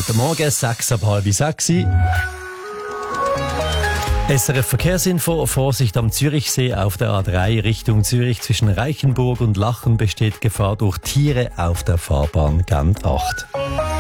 Guten Morgen, 6:30. SRF Verkehrsinfo. Vorsicht am Zürichsee auf der A3 Richtung Zürich zwischen Reichenburg und Lachen besteht Gefahr durch Tiere auf der Fahrbahn Gant 8.